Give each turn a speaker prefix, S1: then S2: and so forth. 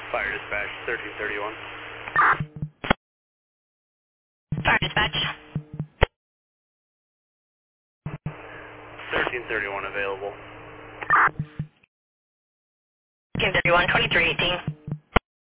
S1: Fire dispatch 1331.
S2: Fire dispatch.
S1: 1331 available.
S2: Kim 31, 2318.